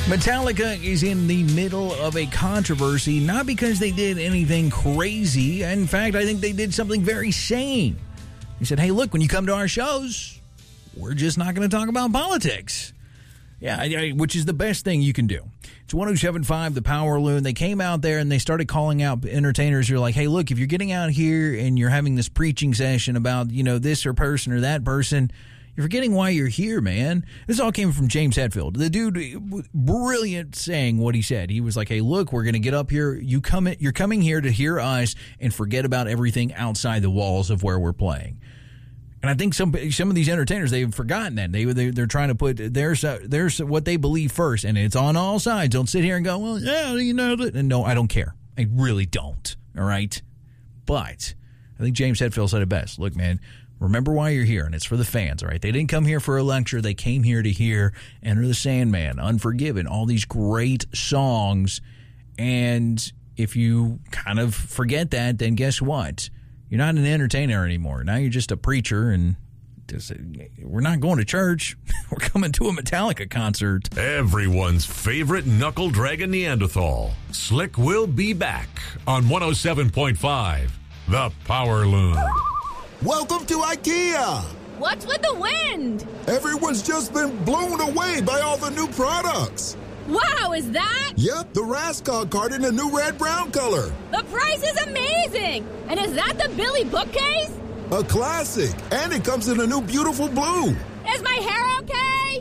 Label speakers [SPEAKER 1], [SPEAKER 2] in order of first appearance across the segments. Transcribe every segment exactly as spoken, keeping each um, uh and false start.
[SPEAKER 1] Metallica is in the middle of a controversy, not because they did anything crazy. In fact, I think they did something very sane. They said, hey, look, when you come to our shows, we're just not going to talk about politics. Yeah, I, which is the best thing you can do. It's one oh seven point five, The Power Loon. They came out there and they started calling out entertainers. You're like, hey, look, if you're getting out here and you're having this preaching session about, you know, this or person or that person, you're forgetting why you're here, man. This all came from James Hetfield. The dude, brilliant saying what he said. He was like, hey, look, we're going to get up here. You come, you're coming here to hear us and forget about everything outside the walls of where we're playing. And I think some some of these entertainers, they've forgotten that. They, they, they're trying to put there's there's what they believe first, and it's on all sides. Don't sit here and go, well, yeah, you know. And no, I don't care. I really don't, all right? But I think James Hetfield said it best. Look, man, remember why you're here, and it's for the fans, all right? They didn't come here for a lecture. They came here to hear Enter the Sandman, Unforgiven, all these great songs. And if you kind of forget that, then guess what? You're not an entertainer anymore. Now you're just a preacher, and just, we're not going to church. We're coming to a Metallica concert.
[SPEAKER 2] Everyone's favorite knuckle dragon Neanderthal, Slick, will be back on one oh seven point five, The Power Loon.
[SPEAKER 3] Welcome to IKEA.
[SPEAKER 4] What's with the wind?
[SPEAKER 3] Everyone's just been blown away by all the new products.
[SPEAKER 4] Wow, is that?
[SPEAKER 3] Yep, the Raskog card in a new red-brown color.
[SPEAKER 4] The price is amazing! And is that the Billy bookcase?
[SPEAKER 3] A classic, and it comes in a new beautiful blue.
[SPEAKER 4] Is my hair okay?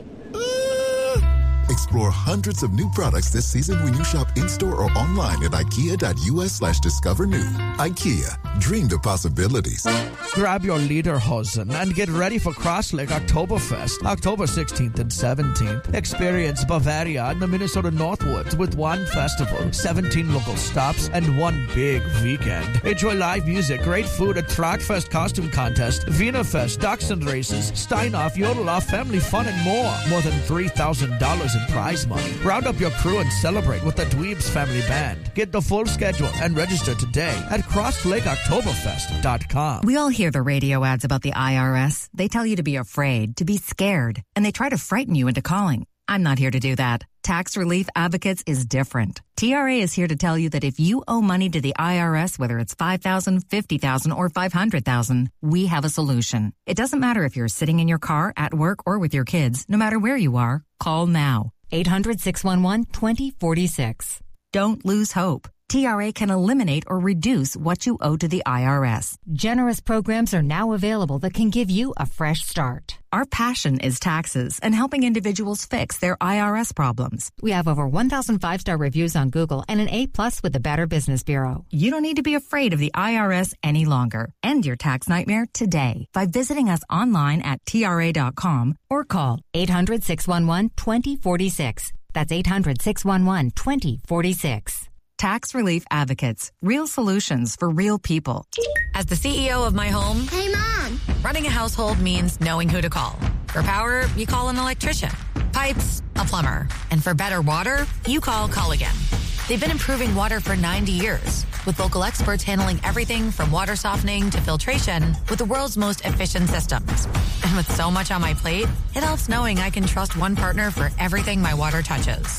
[SPEAKER 3] Uh... Explore hundreds of new products this season when you shop in-store or online at ikea.us slash discover new. IKEA, dream the possibilities.
[SPEAKER 5] Grab your lederhosen and get ready for Cross Lake Oktoberfest, October sixteenth and seventeenth. Experience Bavaria and the Minnesota Northwoods with one festival, seventeen local stops, and one big weekend. Enjoy live music, great food, a Trackfest costume contest, Wiener Fest, Dachshund races, Steinoff, Yodeloff, family fun, and more. More than three thousand dollars in prize money. Round up your crew and celebrate with the Dweebs Family Band. Get the full schedule and register today at cross lake oktoberfest dot com.
[SPEAKER 6] We all hear the radio ads about the I R S. They tell you to be afraid, to be scared, and they try to frighten you into calling. I'm not here to do that. Tax Relief Advocates is different. T R A is here to tell you that if you owe money to the I R S, whether it's five thousand dollars, fifty thousand dollars, or five hundred thousand dollars, we have a solution. It doesn't matter if you're sitting in your car, at work, or with your kids. No matter where you are, call now. eight hundred, six one one, two zero four six. Don't lose hope. T R A can eliminate or reduce what you owe to the I R S.
[SPEAKER 7] Generous programs are now available that can give you a fresh start.
[SPEAKER 6] Our passion is taxes and helping individuals fix their I R S problems.
[SPEAKER 7] We have over one thousand five-star reviews on Google and an A plus with the Better Business Bureau.
[SPEAKER 6] You don't need to be afraid of the I R S any longer. End your tax nightmare today by visiting us online at T R A dot com or call
[SPEAKER 7] eight hundred, six one one, two zero four six. That's eight hundred, six one one, two zero four six.
[SPEAKER 6] Tax Relief Advocates. Real solutions for real people.
[SPEAKER 8] As the C E O of my home,
[SPEAKER 9] hey, Mom,
[SPEAKER 8] running a household means knowing who to call. For power, you call an electrician. Pipes, a plumber. And for better water, you call Culligan. They've been improving water for ninety years, with local experts handling everything from water softening to filtration with the world's most efficient systems. And with so much on my plate, it helps knowing I can trust one partner for everything my water touches.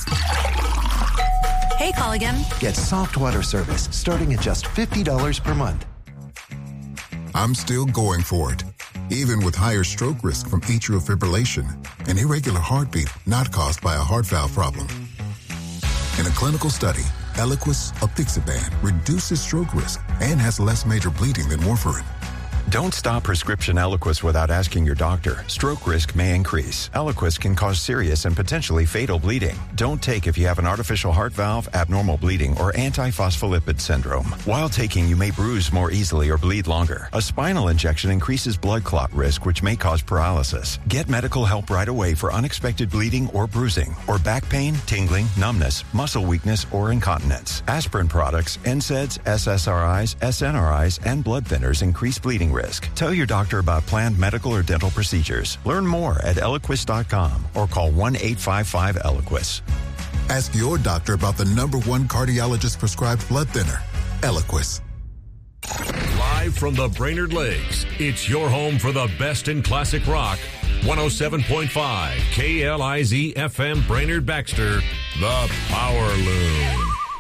[SPEAKER 8] Hey, Culligan.
[SPEAKER 10] Get soft water service starting at just fifty dollars per month.
[SPEAKER 3] I'm still going for it, even with higher stroke risk from atrial fibrillation, an irregular heartbeat not caused by a heart valve problem. In a clinical study, Eliquis apixaban reduces stroke risk and has less major bleeding than warfarin.
[SPEAKER 11] Don't stop prescription Eliquis without asking your doctor. Stroke risk may increase. Eliquis can cause serious and potentially fatal bleeding. Don't take if you have an artificial heart valve, abnormal bleeding, or antiphospholipid syndrome. While taking, you may bruise more easily or bleed longer. A spinal injection increases blood clot risk, which may cause paralysis. Get medical help right away for unexpected bleeding or bruising, or back pain, tingling, numbness, muscle weakness, or incontinence. Aspirin products, N SAIDs, S S R Is, S N R Is, and blood thinners increase bleeding risk. Tell your doctor about planned medical or dental procedures. Learn more at Eliquis dot com or call one eight five five Eliquis.
[SPEAKER 3] Ask your doctor about the number one cardiologist prescribed blood thinner, Eliquis.
[SPEAKER 2] Live from the Brainerd Lakes, it's your home for the best in classic rock, one oh seven point five K L I Z F M Brainerd Baxter, The Power Loom.